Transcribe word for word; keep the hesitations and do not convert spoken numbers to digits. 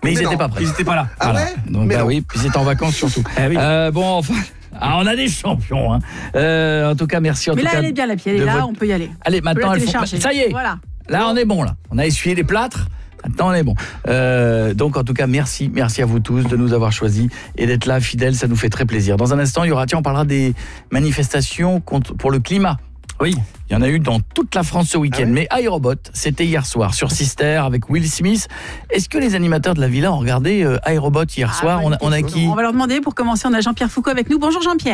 Mais, Mais ils n'étaient non. pas prêts. Ils n'étaient pas là. Ah Voilà. ouais Donc Mais bah non. oui, puis ils étaient en vacances surtout. Eh oui. Euh, bon, enfin, ah, on a des champions. Hein. Euh, en tout cas, merci. En Mais tout là, cas, elle est bien, la pied, elle de est là, votre- on peut y aller. Allez, maintenant, On peut la elles font... télécharger. Ça y est, Voilà. là, on est bon. Là, on a essuyé les plâtres. Maintenant, on est bon. Euh, donc, en tout cas, merci, merci à vous tous de nous avoir choisis et d'être là, fidèles. Ça nous fait très plaisir. Dans un instant, il y aura, tiens, on parlera des manifestations contre, pour le climat. Oui. Il y en a eu dans toute la France ce week-end. Ah ouais Mais iRobot, c'était hier soir sur Sister avec Will Smith. Est-ce que les animateurs de la Villa ont regardé euh, iRobot hier Ah, soir? On a, on a qui? On va leur demander, pour commencer, on a Jean-Pierre Foucault avec nous. Bonjour Jean-Pierre.